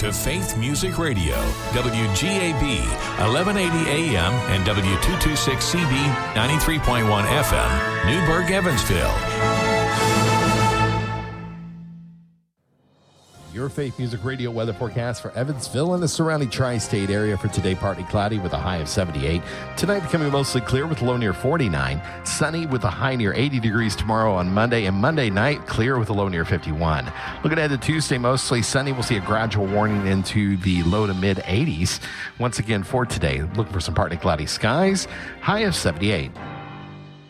to Faith Music Radio, WGAB, 1180 AM and W226CB, 93.1 FM, Newburgh, Evansville. Your Faith Music Radio weather forecast for Evansville and the surrounding tri-state area for today. Partly cloudy with a high of 78. Tonight becoming mostly clear with a low near 49. Sunny with a high near 80 degrees tomorrow on Monday. And Monday night, clear with a low near 51. Looking ahead to Tuesday, mostly sunny. We'll see a gradual warming into the low to mid 80s. Once again for today, look for some partly cloudy skies. High of 78.